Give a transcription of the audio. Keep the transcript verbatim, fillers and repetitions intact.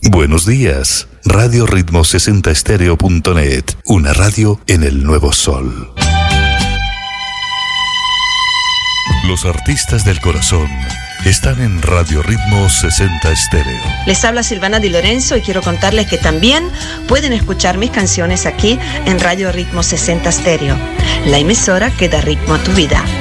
Buenos días. Radio Ritmo sesenta Estéreo punto net, una radio en el nuevo sol. Los artistas del corazón están en Radio Ritmo sesenta Estéreo. Les habla Silvana Di Lorenzo y quiero contarles que también pueden escuchar mis canciones aquí en Radio Ritmo sesenta Estéreo, la emisora que da ritmo a tu vida.